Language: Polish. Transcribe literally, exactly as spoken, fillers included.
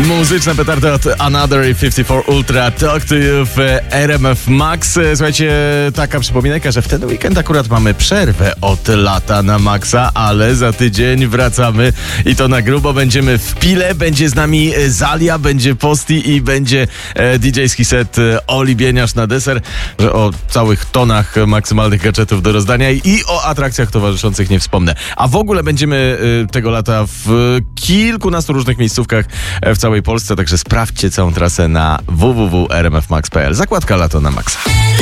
Muzyczna petarda od Another pięćdziesiąt cztery Ultra Talk to You w R M F Max. Słuchajcie, taka przypominajka, że w ten weekend akurat mamy przerwę od lata na Maxa, ale za tydzień wracamy i to na grubo. Będziemy w Pile, będzie z nami Zalia, będzie Posti i będzie D J-ski set Oli Bieniasz na deser, że o całych tonach maksymalnych gadżetów do rozdania i o atrakcjach towarzyszących nie wspomnę. A w ogóle będziemy tego lata w kilkunastu różnych miejscówkach w całej Polsce, także sprawdźcie całą trasę na w w w kropka r m f max kropka p l. Zakładka lato na Maxa.